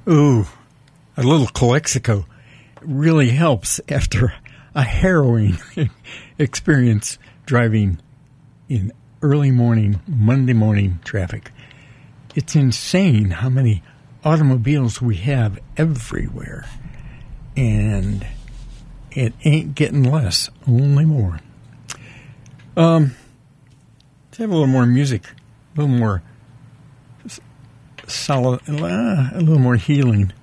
Ooh, a little Calexico really helps after a harrowing experience driving in early morning, Monday morning traffic. It's insane how many automobiles we have everywhere. And it ain't getting less, only more. Let's have a little more music, a little more solid, a little more healing.